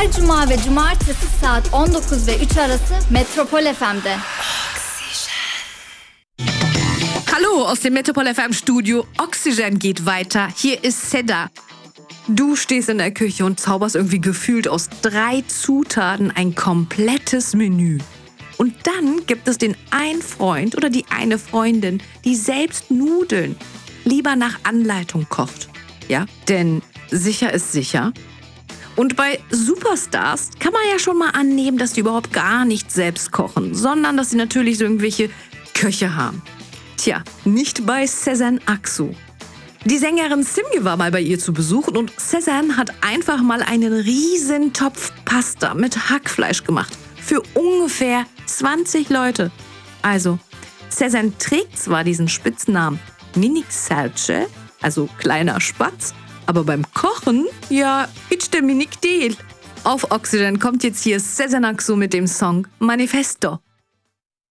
Her cuma ve cumartesi saat 19 ve 3 arası Metropol FM'de. Hallo aus dem Metropol FM Studio. Oxygen geht weiter. Hier ist Seda. Du stehst in der Küche und zauberst irgendwie gefühlt aus 3 Zutaten ein komplettes Menü. Und dann gibt es den einen Freund oder die eine Freundin, die selbst Nudeln lieber nach Anleitung kocht. Ja, denn sicher ist sicher. Und bei Superstars kann man ja schon mal annehmen, dass die überhaupt gar nicht selbst kochen, sondern dass sie natürlich so irgendwelche Köche haben. Tja, nicht bei Sezen Aksu. Die Sängerin Simge war mal bei ihr zu Besuch und Sezen hat einfach mal einen riesen Topf Pasta mit Hackfleisch gemacht. Für ungefähr 20 Leute. Also, Sezen trägt zwar diesen Spitznamen Minik Serçe, also kleiner Spatz, aber beim Kochen, ja, ist der Minik Del. Auf Oxygen kommt jetzt hier Sezen Aksu mit dem Song Manifesto.